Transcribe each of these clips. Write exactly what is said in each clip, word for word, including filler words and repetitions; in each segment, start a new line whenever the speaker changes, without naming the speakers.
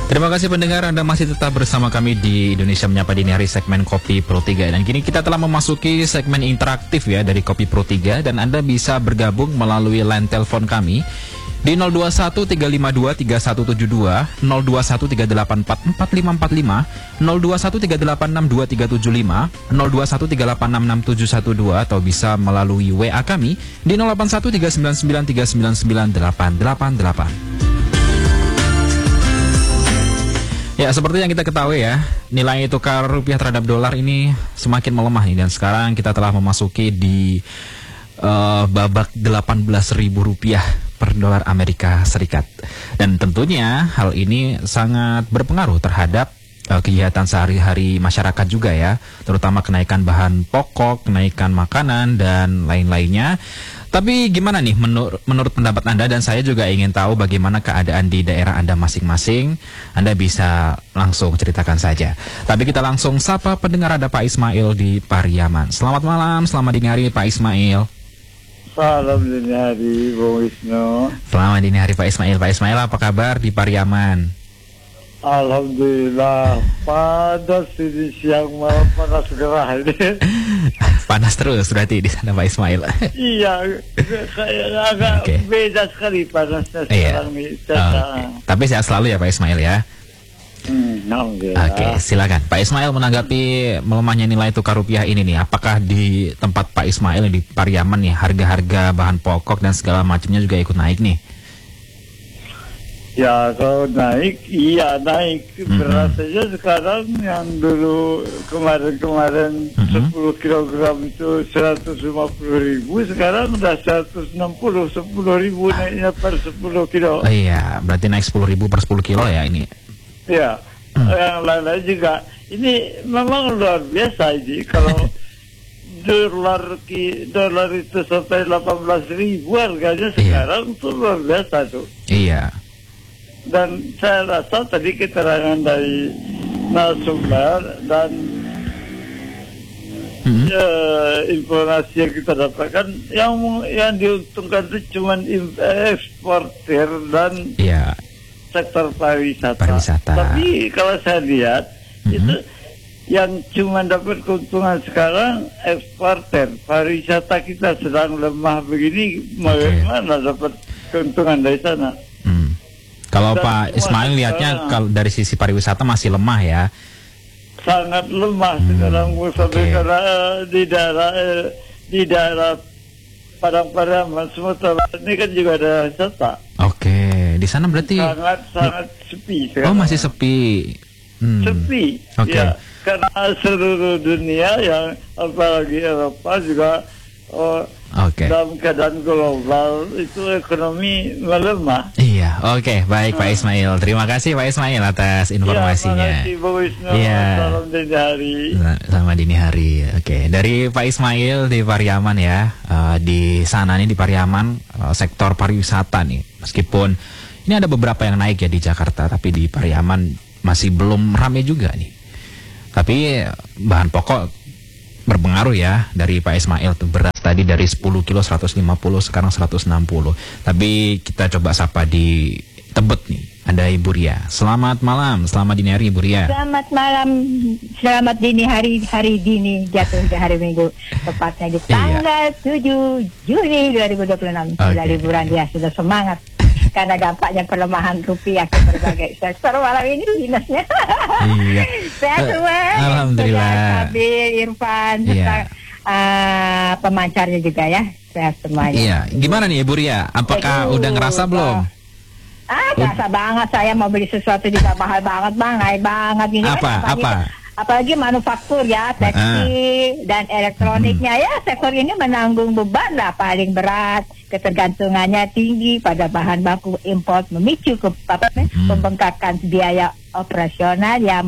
Terima kasih pendengar, Anda masih tetap bersama kami di Indonesia Menyapa Dini Hari segmen Kopi Pro tiga. Dan kini kita telah memasuki segmen interaktif ya dari Kopi Pro tiga. Dan Anda bisa bergabung melalui line telepon kami di nol dua satu tiga lima dua tiga satu tujuh dua, nol dua satu tiga delapan empat empat lima empat lima, nol dua satu tiga delapan enam dua tiga tujuh lima, nol dua satu tiga delapan enam enam tujuh satu dua, atau bisa melalui W A kami di nol delapan satu tiga sembilan sembilan tiga sembilan sembilan delapan delapan delapan. Ya, seperti yang kita ketahui ya, nilai tukar rupiah terhadap dolar ini semakin melemah nih, dan sekarang kita telah memasuki di uh, babak delapan belas ribu rupiah per dolar Amerika Serikat. Dan tentunya hal ini sangat berpengaruh terhadap uh, kegiatan sehari-hari masyarakat juga ya, terutama kenaikan bahan pokok, kenaikan makanan dan lain-lainnya. Tapi gimana nih menur menurut pendapat Anda, dan saya juga ingin tahu bagaimana keadaan di daerah Anda masing-masing. Anda bisa langsung ceritakan saja. Tapi kita langsung sapa pendengar, ada Pak Ismail di Pariaman. Selamat malam, selamat dini hari Pak Ismail.
Salam dini hari, Bung Wisnu.
Selamat dini hari Pak Ismail. Pak Ismail, apa kabar di Pariaman?
Alhamdulillah, panas ini, siang malam panas gerah ini.
Panas terus berarti di sana Pak Ismail.
Iya, kayak agak okay. Beda sekali panasnya sekarang
iya.
nih.
Okay. Tapi sehat selalu ya Pak Ismail ya.
Hmm,
Oke, okay, silakan Pak Ismail menanggapi melemahnya nilai tukar rupiah ini nih. Apakah di tempat Pak Ismail di Pariaman nih harga-harga bahan pokok dan segala macamnya juga ikut naik nih?
Ya, kalau naik, iya naik. Mm-hmm. Beras saja sekarang yang dulu kemarin-kemarin mm-hmm. sepuluh kilogram itu seratus lima puluh ribu, sekarang udah seratus enam puluh, sepuluh ribu naiknya per sepuluh kilo.
Oh iya, berarti naik sepuluh ribu per sepuluh kilo ya ini?
Ya, mm. Yang lain-lain juga. Ini memang luar biasa ini. Kalau dolar, dolar itu sampai delapan belas ribu harganya sekarang, itu iya. Luar biasa tuh.
Iya.
Dan saya rasa tadi keterangan dari narasumber dan hmm. ya, informasi yang kita dapatkan, yang yang diuntungkan itu cuma eksportir dan
ya.
sektor pariwisata.
pariwisata.
Tapi kalau saya lihat hmm. itu yang cuma dapat keuntungan sekarang eksportir. Pariwisata kita sedang lemah begini, okay. Mana dapat keuntungan dari sana?
Hmm. Kalau Pak Ismail lihatnya kalau dari sisi pariwisata masih lemah ya?
Sangat lemah hmm, sekarang, okay. Karena di daerah di daerah Padang-Pariaman Sumatera ini kan juga ada wisata.
Oke, okay. Di sana berarti
sangat sangat sepi sekarang.
Oh, masih sepi. Hmm.
Sepi.
Okay.
Ya, karena seluruh dunia yang apalagi Eropa juga oh, okay. Dalam keadaan global itu ekonomi melemah.
Iya, oke, okay. Baik hmm. Pak Ismail. Terima kasih Pak Ismail atas informasinya.
Iya, terima kasih Bu Wisnu.
Iya.
Salam dini hari.
Selamat dini hari. Oke, okay. Dari Pak Ismail di Pariaman ya, uh, di sana nih di Pariaman uh, sektor pariwisata nih. Meskipun ini ada beberapa yang naik ya di Jakarta, tapi di Pariaman masih belum ramai juga nih. Tapi bahan pokok berpengaruh ya dari Pak Ismail tuh. Beras tadi dari sepuluh kilo seratus lima puluh, sekarang seratus enam puluh. Tapi kita coba sapa di Tebet nih, ada Ibu Ria. Selamat malam, selamat dini hari Ibu Ria.
Selamat malam, selamat dini hari, hari dini jatuh di hari Minggu, tepatnya di tanggal iya. tujuh Juni dua ribu dua puluh enam. Okay. Sudah liburan dia, sudah semangat karena dampaknya pelemahan rupiah ke berbagai sektor malam ini minusnya.
Iya.
Sehat semua.
Alhamdulillah.
Nabil, Irfan, serta
iya.
uh, pemancarnya juga ya. Sehat semuanya.
Iya. Gimana nih Ibu Ria? Apakah Aduh, udah ngerasa uh, belum?
Ah, ngerasa banget. Saya mau beli sesuatu juga mahal banget bang, naik banget gini.
Apa?
Kan,
apa?
Apalagi manufaktur ya, tekstil uh. dan elektroniknya hmm. ya, sektor ini menanggung beban lah paling berat. Ketergantungannya tinggi pada bahan baku impor, memicu ke apa, hmm. pembengkakan biaya operasional yang
okay.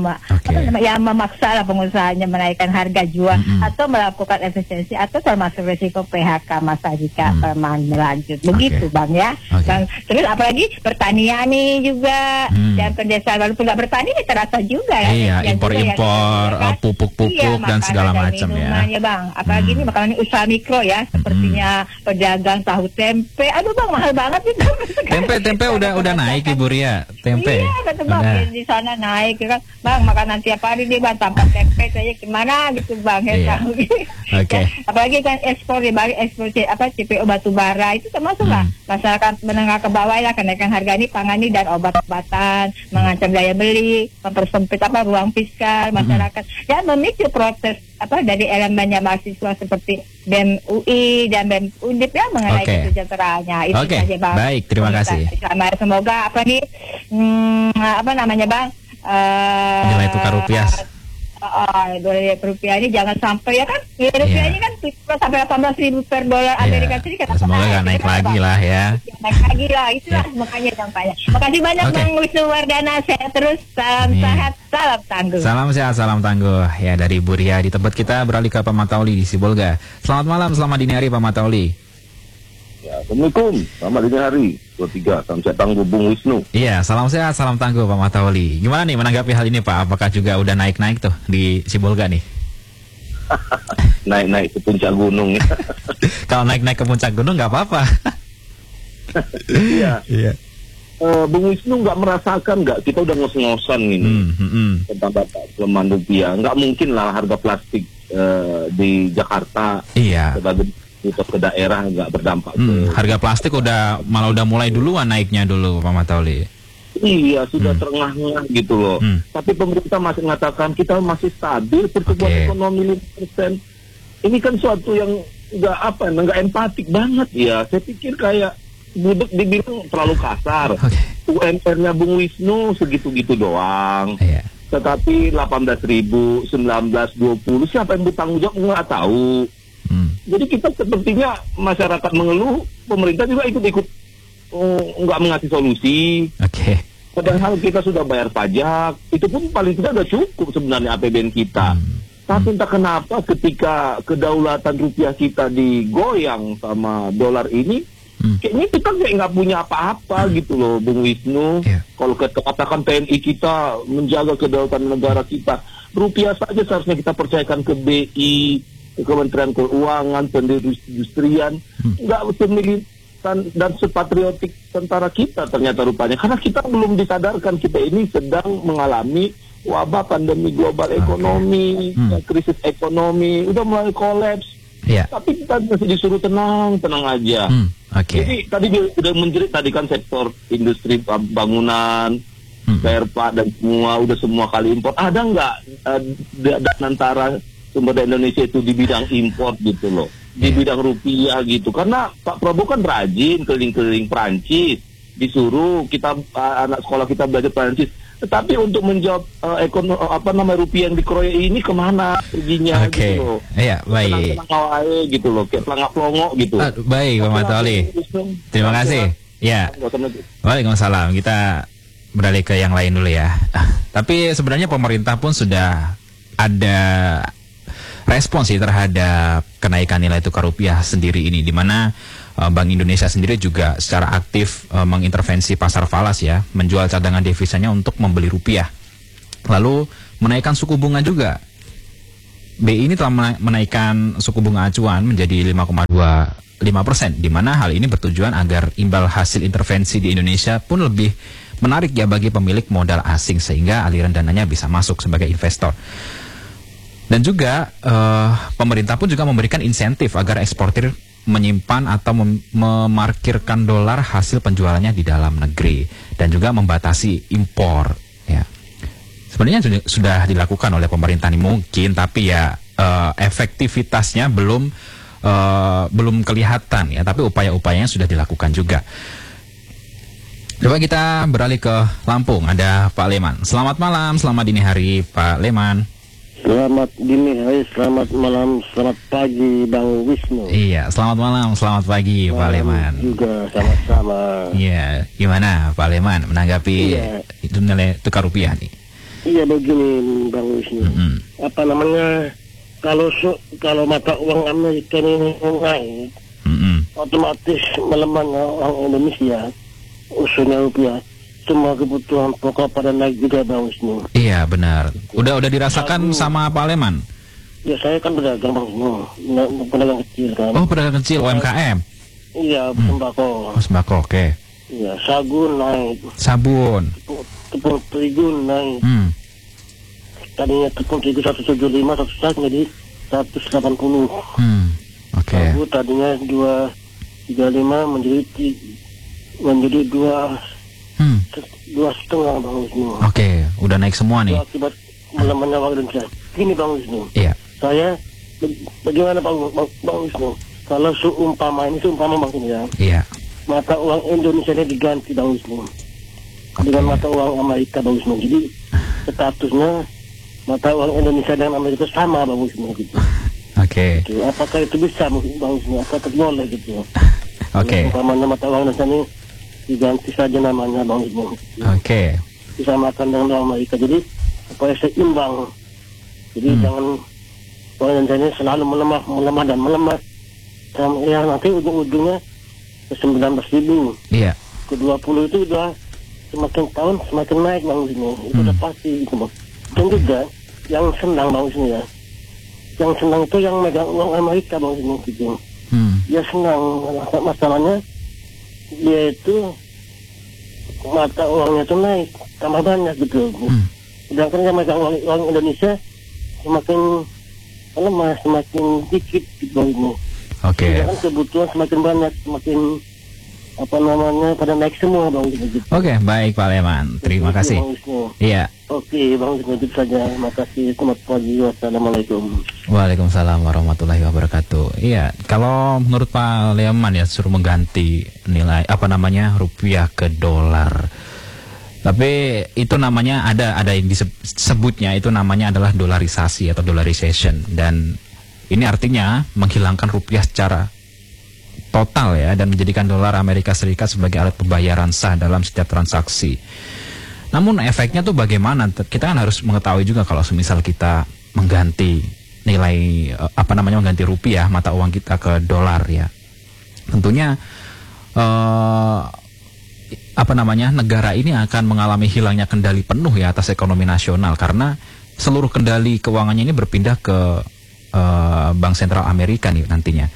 Okay.
yang memaksa lah pengusahanya menaikkan harga jual
mm-hmm.
atau melakukan efisiensi atau termasuk risiko P H K masa jika
mm.
permanen berlanjut. Begitu okay. Bang ya.
Okay.
Bang, terus apalagi pertanian nih juga mm. dan pedesaan walaupun nggak bertani ini terasa juga ya.
Iya, impor-impor ya, pupuk-pupuk iya, dan segala macam ya.
ya Bang. Apalagi mm. ini makanan usaha mikro ya sepertinya mm. pedagang tahu tempe. Aduh Bang mahal banget itu.
Tempe tempe udah udah naik Ibu Ria. Tempe.
Iya kata Bang di sana naik kan. Bang makanan tiap hari nih Bang tanpa tempe saya gimana gitu Bang ya iya. Tahu. Oke.
Okay.
Ya, apalagi kan ekspor di balik ekspor apa C P O batu bara itu termasuk lah hmm. masyarakat menengah ke bawah ya kenaikan harga ini pangan ini dan obat-obatan hmm. mengancam daya beli, mempersempit apa ruang fiskal masyarakat hmm. dan memicu protes apa dari elemennya mahasiswa seperti B E M U I dan B E M Undip ya mengenai
okay.
kesejahteraannya itu
okay.
saja Bang.
Baik, terima kasih.
Selamat, semoga apa nih hmm, apa namanya Bang uh,
nilai tukar rupiah
Uh, dolar rupiah ini jangan sampai ya kan nilai rupiah yeah. ini kan sampai delapan belas ribu per dolar yeah. Amerika Serikat.
Semoga nggak naik kan, lagi lah ya.
Naik lagi lah itulah yeah. makanya dampaknya. Makasih banyak okay. Bang Wisnu Wardana, sehat terus, salam Amin. Sehat, salam tangguh.
Salam sehat, salam tangguh ya dari Bu Ria di Tebet. Kita beralih ke Pak Matauli di Sibolga. Selamat malam, selamat dini hari Pak Matauli.
Ya, Assalamualaikum, selamat dini hari dua tiga, salam sehat tangguh Bung Wisnu.
Iya, salam sehat, salam tangguh Pak Matauli. Gimana nih menanggapi hal ini Pak? Apakah juga udah naik-naik tuh di Sibolga nih?
Naik-naik ke puncak gunung ya.
Kalau naik-naik ke puncak gunung nggak apa-apa.
Iya.
Iya.
Uh, Bung Wisnu nggak merasakan nggak kita udah ngos-ngosan ini
hmm, hmm, hmm.
tentang data pelemahan rupiah. Nggak mungkin lah harga plastik uh, di Jakarta
iya.
sebagai pusat ke daerah nggak berdampak.
Hmm,
ke...
harga plastik udah malah udah mulai duluan naiknya dulu Pak Matauli.
Iya sudah hmm. terengah-engah gitu loh.
Hmm.
Tapi pemerintah masih mengatakan kita masih stabil pertumbuhan okay. ekonomi lima persen. Ini kan suatu yang nggak apa, nggak empatik banget ya. Saya pikir kayak budek dibilang terlalu kasar. Okay. U M R-nya Bung Wisnu segitu-gitu doang.
Yeah.
Tetapi delapan belas ribu, sembilan belas, dua puluh siapa yang bertanggung jawab nggak tahu. Hmm. Jadi kita sepertinya masyarakat mengeluh, pemerintah juga ikut-ikut nggak uh, mengasih solusi.
Oke. Okay.
Padahal kita sudah bayar pajak, itu pun paling tidak sudah cukup sebenarnya A P B N kita. Hmm. Tapi entah kenapa ketika kedaulatan rupiah kita digoyang sama dolar ini, hmm. kayaknya kita kayak nggak punya apa-apa hmm. gitu loh, Bung Wisnu. Yeah. Kalau katakan T N I kita menjaga kedaulatan negara kita, rupiah saja seharusnya kita percayakan ke B I. Kementerian Keuangan, Perindustrian, nggak hmm. semilitan dan sepatriotik tentara kita ternyata rupanya. Karena kita belum disadarkan kita ini sedang mengalami wabah pandemi global ekonomi, okay. hmm. krisis ekonomi, udah mulai kolaps. Yeah. Tapi kita masih disuruh tenang, tenang aja. Hmm. Okay. Jadi tadi udah menjerit tadi kan sektor industri bangunan, hmm. Perpa dan semua udah semua kali impor. Ada nggak uh, dan antara sumber daya Indonesia itu di bidang impor gitu loh, di yeah. bidang rupiah gitu. Karena Pak Prabowo kan rajin keliling-keliling Prancis, disuruh kita uh, anak sekolah kita belajar Prancis. Tetapi untuk menjawab uh, ekonomi uh, apa namanya rupiah yang dikeroyok ini kemana perginya
okay.
gitu loh.
Iya, baik.
Tenang-tenang gitu loh, kayak pelangak-pelongok gitu.
Uh, baik, Pak Matauli. Terima kasih. Ya. Waalaikumsalam. Kita beralih ke yang lain dulu ya. Tapi sebenarnya pemerintah pun sudah ada respons sih terhadap kenaikan nilai tukar rupiah sendiri ini, di mana uh, Bank Indonesia sendiri juga secara aktif uh, mengintervensi pasar falas ya, menjual cadangan devisanya untuk membeli rupiah. Lalu menaikkan suku bunga juga. B I ini telah menaikkan suku bunga acuan menjadi lima koma dua lima persen, di mana hal ini bertujuan agar imbal hasil intervensi di Indonesia pun lebih menarik ya bagi pemilik modal asing, sehingga aliran dananya bisa masuk sebagai investor. Dan juga uh, pemerintah pun juga memberikan insentif agar eksportir menyimpan atau mem memarkirkan dolar hasil penjualannya di dalam negeri, dan juga membatasi impor. Ya, sebenarnya sudah, sudah dilakukan oleh pemerintah ini mungkin, tapi ya uh, efektivitasnya belum uh, belum kelihatan ya. Tapi upaya-upayanya sudah dilakukan juga. Coba kita beralih ke Lampung. Ada Pak Leman. Selamat malam, selamat dini hari Pak Leman.
Selamat dini hari, selamat malam, selamat pagi Bang Wisnu.
Iya, selamat malam, selamat pagi malam Pak Leman.
Juga sama-sama.
Iya, gimana Pak Leman menanggapi
iya.
itu nilai tukar rupiah nih?
Iya begini Bang Wisnu.
Mm-hmm.
Apa namanya? Kalau su- kalau mata uang Amerika ini naik,
Mm-hmm.
otomatis melemahnya uang Indonesia, usulnya rupiah. Semua kebutuhan pokok pada naik juga Bang Wisnu.
Iya benar. Udah udah dirasakan
Aku-
sama Pak Leman?
Ya saya kan pedagang Bang Wisnu, Nah, pedagang kecil kan.
Oh pedagang kecil U M K M.
Iya sembako.
Oh sembako, oke.
Iya sagu naik,
Sabun.
tepung, tepung terigu naik.
Hmm.
Tadinya tepung terigu seratus tujuh puluh lima, satu sak jadi seratus delapan puluh.
Hmm. Oke.
Sagu tadinya dua tiga lima menjadi ti- menjadi dua
Hmm.
dua setengah Bang Wisnu.
Oke, udah naik semua nih.
Itu akibat melemahnya uang Indonesia. Gini Bang Wisnu,
Iya.
saya ba- bagaimana Bang, Bang, Bang Wisnu? Kalau seumpama ini seumpama Bang Wisnu ya,
Iya.
mata uang Indonesia ini diganti Bang Wisnu dengan mata uang Amerika Bang Wisnu. Jadi statusnya mata uang Indonesia dan Amerika sama Bang Wisnu gitu.
Oke.
Gitu. Apakah itu bisa Bang Wisnu? Apakah itu boleh gitu?
Oke.
Ya, umpamanya mata uang Indonesia ini diganti saja namanya Bang Wisnu.
Oke.
Disamakan dengan uang Amerika. Jadi supaya seimbang. Jadi
Hmm.
jangan uang Indonesia ini selalu melemah, melemah dan melemah. Dan ya nanti ujung-ujungnya ke sembilan belas ribu.
Iya.
Ke dua puluh itu udah semakin tahun semakin naik Bang Wisnu. Itu
Hmm.
udah pasti itu Bang. Dan juga yang senang Bang Wisnu ya. Yang senang itu yang megang uang Amerika Bang Wisnu gitu.
Hmm.
Dia senang, masalahnya dia itu mata uangnya itu naik tambah banyak gitu.
Hmm.
Sedangkan yang megang uang, uang Indonesia semakin lemah, semakin dikit gitu ini.
Oke.
Sedangkan kebutuhan semakin banyak, semakin apa namanya pada naik semua Bang gitu.
Oke, baik Pak Leman. Terima
Itu,
kasih.
Bang Wisnu.
Iya.
Oke Bang Wisnu, itu saja. Terima kasih. Selamat pagi. Wassalamualaikum.
Waalaikumsalam warahmatullahi wabarakatuh. Iya, kalau menurut Pak Leman ya suruh mengganti nilai apa namanya rupiah ke dolar. Tapi itu namanya ada ada yang disebutnya itu namanya adalah dolarisasi atau dollarization, dan ini artinya menghilangkan rupiah secara total ya dan menjadikan dolar Amerika Serikat sebagai alat pembayaran sah dalam setiap transaksi. Namun efeknya tuh bagaimana? Kita kan harus mengetahui juga kalau semisal kita mengganti nilai eh, apa namanya mengganti rupiah mata uang kita ke dolar ya. Tentunya eh, apa namanya negara ini akan mengalami hilangnya kendali penuh ya atas ekonomi nasional karena seluruh kendali keuangannya ini berpindah ke eh, Bank Sentral Amerika nih nantinya.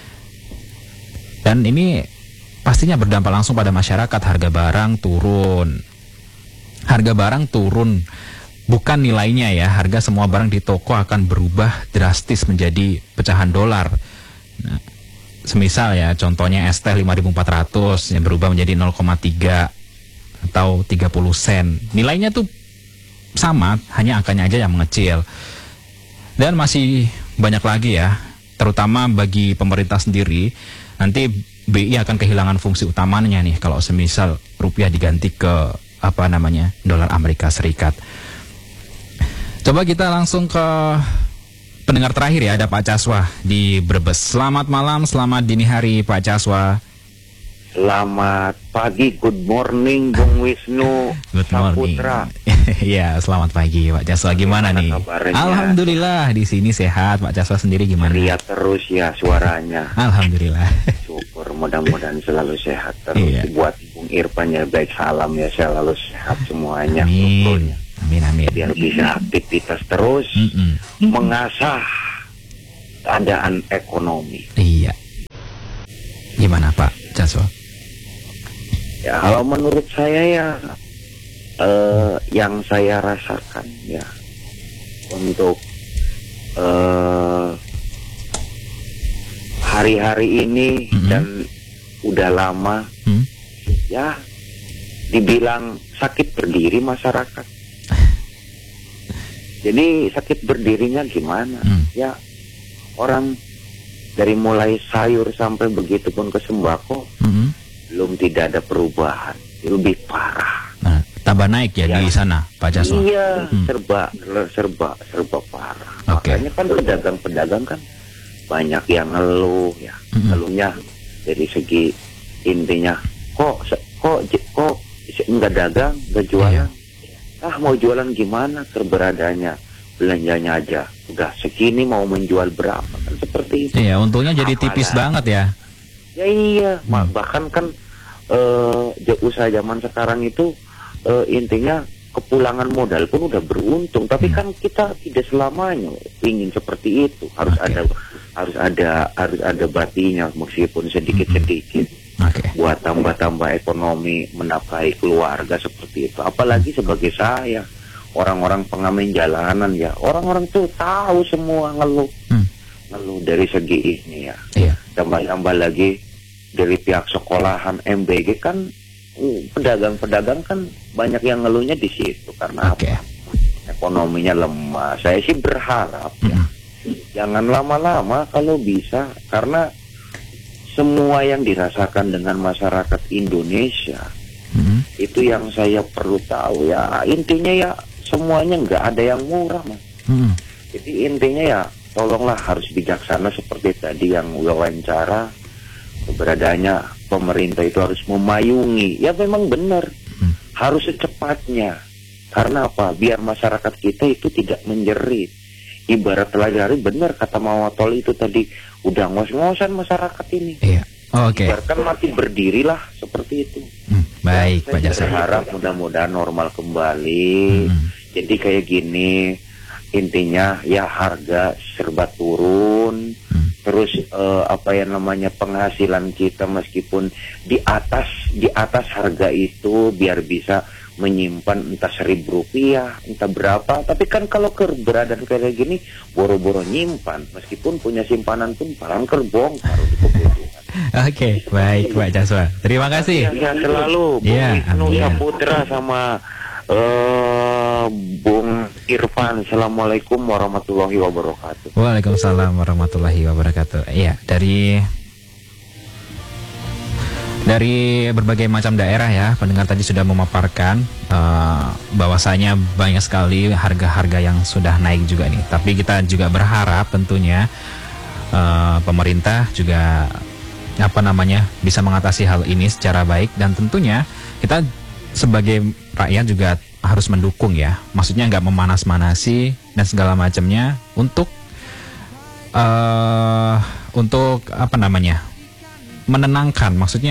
Dan ini pastinya berdampak langsung pada masyarakat, harga barang turun. Harga barang turun bukan nilainya ya, harga semua barang di toko akan berubah drastis menjadi pecahan dolar. Nah, semisal ya contohnya es teh lima ribu empat ratus yang berubah menjadi nol koma tiga atau tiga puluh sen. Nilainya tuh sama, hanya angkanya aja yang mengecil. Dan masih banyak lagi ya, terutama bagi pemerintah sendiri. Nanti B I akan kehilangan fungsi utamanya nih kalau semisal rupiah diganti ke apa namanya dolar Amerika Serikat. Coba kita langsung ke pendengar terakhir ya, ada Pak Caswa di Brebes. Selamat malam, selamat dini hari Pak Caswa.
Selamat pagi, good morning Bung Wisnu
Good morning.
Saputra.
Iya, selamat pagi Pak Caswa. Gimana,
Gimana
nih?
kabarnya?
Alhamdulillah di sini sehat. Pak Caswa sendiri gimana?
Ria terus ya suaranya.
Alhamdulillah.
Syukur, mudah-mudahan selalu sehat terus.
Iya.
Buat Bung Irfan ya baik salam ya, selalu sehat semuanya.
Amin.
Syukurnya.
Amin amin.
Biar bisa aktivitas terus,
Mm-mm.
mengasah keadaan ekonomi.
Iya. Gimana Pak Caswa?
Ya kalau menurut saya ya eh, yang saya rasakan ya untuk eh, hari-hari ini
Mm-hmm.
dan udah lama
Hmm?
ya dibilang sakit berdiri masyarakat. Jadi sakit berdirinya gimana?
Hmm.
Ya orang dari mulai sayur sampai begitu pun ke sembako
Mm-mm.
belum tidak ada perubahan, lebih parah.
Nah, tambah naik ya,
Ya.
di sana Pak Caswa?
Iya,
Hmm.
serba serba serba parah.
Oke.
Makanya kan pedagang-pedagang kan banyak yang ngeluh ya.
Mm-mm.
Ngeluhnya dari segi intinya kok se- kok j- kok se- nggak dagang, nggak jualan.
Iya.
Ah mau jualan gimana, keberadaannya belanjanya aja udah segini, mau menjual berapa, kan seperti itu.
Iya, untungnya jadi tipis
Apalagi.
banget ya.
Ya iya, Ma-
Hmm.
bahkan kan eh, j- usaha zaman sekarang itu eh, intinya kepulangan modal pun udah beruntung, tapi
Hmm.
kan kita tidak selamanya ingin seperti itu. Harus
Oke.
ada harus ada harus ada batinya meskipun sedikit-sedikit.
Oke.
Buat tambah-tambah ekonomi, menafkahi keluarga seperti itu. Apalagi sebagai saya, orang-orang pengamen jalanan ya, orang-orang tuh tahu semua ngeluh,
Hmm.
ngeluh dari segi ini ya.
Iya.
Tambah-tambah lagi dari pihak sekolahan M B G kan, mm, pedagang-pedagang kan banyak yang ngeluhnya di situ karena
Oke.
apa? Ekonominya lemah. Saya sih berharap ya,
Mm-mm.
jangan lama-lama kalau bisa, karena semua yang dirasakan dengan masyarakat Indonesia
Mm-mm.
itu yang saya perlu tahu ya. Intinya ya semuanya nggak ada yang murah, Mas.
Mm-mm.
Jadi intinya ya tolonglah harus bijaksana seperti tadi yang wawancara, keberadaannya pemerintah itu harus memayungi. Ya memang benar,
Hmm.
harus secepatnya. Karena apa? Biar masyarakat kita itu tidak menjerit. Ibarat lari-lari, benar kata Mawatol itu tadi, udah ngos-ngosan masyarakat ini.
Iya. Oke.
Ibaratkan mati berdirilah seperti itu.
Hmm, baik, Pak
Saya
Jasra.
berharap mudah-mudahan normal kembali.
Hmm.
Jadi kayak gini, intinya ya harga serba turun.
Hmm.
Terus eh, apa yang namanya penghasilan kita meskipun di atas di atas harga itu biar bisa menyimpan entah seribu rupiah, entah berapa. Tapi kan kalau keberadaan kayak gini, boro-boro nyimpan, meskipun punya simpanan pun barang kerbongkar untuk kebutuhan.
Oke, baik Pak Jasra. Terima kasih.
Ya selalu, Bung
Iya,
Wisnu
amin.
Saputra sama eh Bung Irfan. Assalamualaikum warahmatullahi wabarakatuh.
Waalaikumsalam warahmatullahi wabarakatuh. Iya, dari dari berbagai macam daerah ya, pendengar tadi sudah memaparkan eh, bahwasanya banyak sekali harga-harga yang sudah naik juga nih. Tapi kita juga berharap tentunya eh, pemerintah juga apa namanya bisa mengatasi hal ini secara baik, dan tentunya kita sebagai rakyat juga harus mendukung ya. Maksudnya nggak memanas-manasi dan segala macamnya untuk uh, untuk apa namanya menenangkan, maksudnya